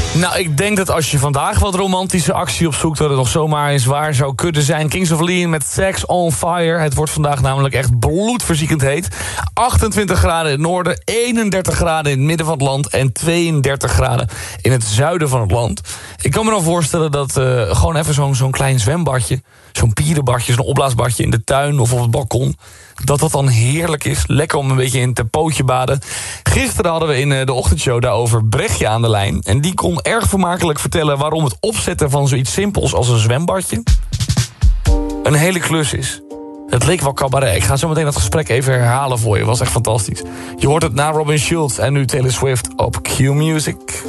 Nou, ik denk dat als je vandaag wat romantische actie opzoekt, dat het nog zomaar eens waar zou kunnen zijn. Kings of Leon met Sex on Fire. Het wordt vandaag namelijk echt bloedverziekend heet. 28 graden in het noorden, 31 graden in het midden van het land en 32 graden in het zuiden van het land. Ik kan me dan voorstellen dat gewoon even zo'n klein zwembadje, zo'n pierenbadje, zo'n opblaasbadje in de tuin of op het balkon, dat dan heerlijk is. Lekker om een beetje in het pootje baden. Gisteren hadden we in de ochtendshow daarover Brechtje aan de lijn. En die kon erg vermakelijk vertellen waarom het opzetten van zoiets simpels als een zwembadje een hele klus is. Het leek wel cabaret. Ik ga zo meteen dat gesprek even herhalen voor je. Was echt fantastisch. Je hoort het na Robin Schulz en nu Taylor Swift op Q Music.